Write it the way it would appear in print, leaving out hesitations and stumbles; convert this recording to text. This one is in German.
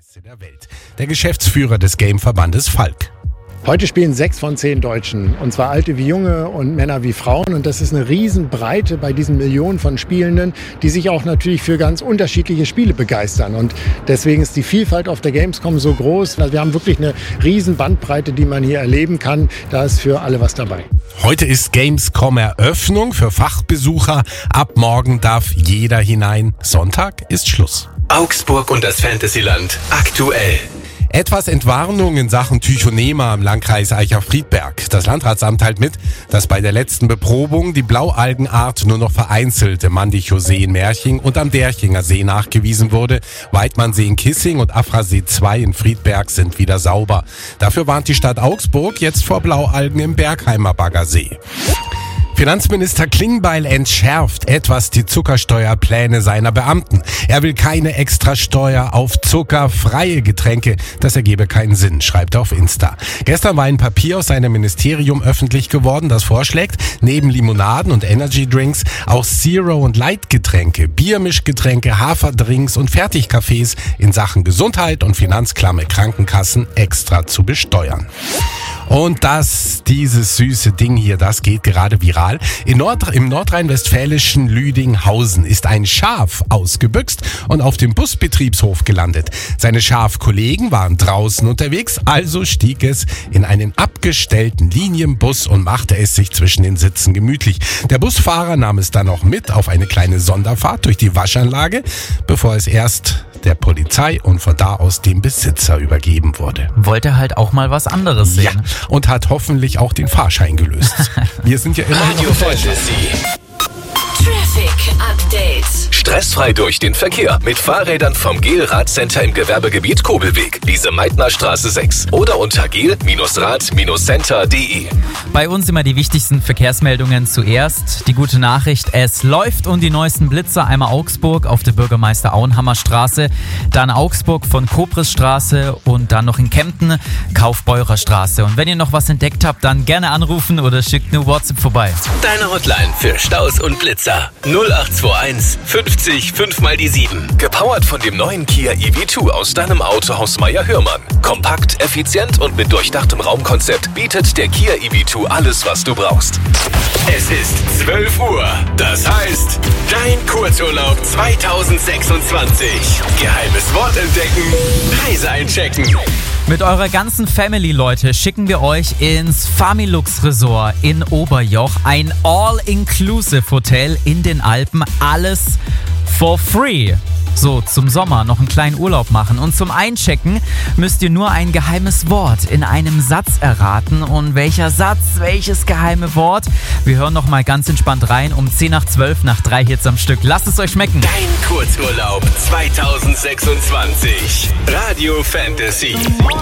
Beste der Welt. Der Geschäftsführer des Game-Verbandes Falk. Heute spielen 6 von 10 Deutschen, und zwar Alte wie Junge und Männer wie Frauen. Und das ist eine Riesenbreite bei diesen Millionen von Spielenden, die sich auch natürlich für ganz unterschiedliche Spiele begeistern. Und deswegen ist die Vielfalt auf der Gamescom so groß. Wir haben wirklich eine riesen Bandbreite, die man hier erleben kann. Da ist für alle was dabei. Heute ist Gamescom-Eröffnung für Fachbesucher. Ab morgen darf jeder hinein. Sonntag ist Schluss. Augsburg und das Fantasyland aktuell. Etwas Entwarnung in Sachen Tychonema im Landkreis Eicher-Friedberg. Das Landratsamt teilt mit, dass bei der letzten Beprobung die Blaualgenart nur noch vereinzelt im Mandichow-See in Merching und am Derchinger See nachgewiesen wurde. Weidmannsee in Kissing und Afrasee 2 in Friedberg sind wieder sauber. Dafür warnt die Stadt Augsburg jetzt vor Blaualgen im Bergheimer Baggersee. Finanzminister Klingbeil entschärft etwas die Zuckersteuerpläne seiner Beamten. Er will keine Extrasteuer auf zuckerfreie Getränke. Das ergebe keinen Sinn, schreibt er auf Insta. Gestern war ein Papier aus seinem Ministerium öffentlich geworden, das vorschlägt, neben Limonaden und Energydrinks auch Zero- und Light-Getränke, Biermischgetränke, Haferdrinks und Fertigkaffees in Sachen Gesundheit und finanzklamme Krankenkassen extra zu besteuern. Und dieses süße Ding hier, das geht gerade viral. Im nordrhein-westfälischen Lüdinghausen ist ein Schaf ausgebüxt und auf dem Busbetriebshof gelandet. Seine Schafkollegen waren draußen unterwegs, also stieg es in einen abgestellten Linienbus und machte es sich zwischen den Sitzen gemütlich. Der Busfahrer nahm es dann noch mit auf eine kleine Sonderfahrt durch die Waschanlage, bevor es erst der Polizei und von da aus dem Besitzer übergeben wurde. Wollte halt auch mal was anderes sehen. Ja, und hat hoffentlich auch den Fahrschein gelöst. Wir sind ja immer Radio Fantasy. Traffic Update. Stressfrei durch den Verkehr mit Fahrrädern vom GEL-Radcenter im Gewerbegebiet Kobelweg, Lise-Meitner-Straße 6 oder unter gel-rad-center.de. Bei uns immer die wichtigsten Verkehrsmeldungen zuerst. Die gute Nachricht, es läuft und die neuesten Blitzer. Einmal Augsburg auf der Bürgermeister-Auenhammer-Straße, dann Augsburg von Koprisstraße und dann noch in Kempten Kaufbeurer Straße. Und wenn ihr noch was entdeckt habt, dann gerne anrufen oder schickt eine WhatsApp vorbei. Deine Hotline für Staus und Blitzer 0821 50 5 mal die 7. Gepowert von dem neuen Kia EV2 aus deinem Autohaus Meier-Hörmann. Kompakt, effizient und mit durchdachtem Raumkonzept bietet der Kia EV2 alles, was du brauchst. Es ist 12 Uhr. Das heißt, dein Kurzurlaub 2026. Geheimes Wort entdecken, Preise einchecken. Mit eurer ganzen Family, Leute, schicken wir euch ins Familux Resort in Oberjoch. Ein All-Inclusive-Hotel in den Alpen. Alles for free. So, zum Sommer noch einen kleinen Urlaub machen. Und zum Einchecken müsst ihr nur ein geheimes Wort in einem Satz erraten. Und welcher Satz, welches geheime Wort? Wir hören noch mal ganz entspannt rein um 10 nach 12 nach 3 Hits am Stück. Lasst es euch schmecken. Dein Kurzurlaub 2026. Radio Fantasy.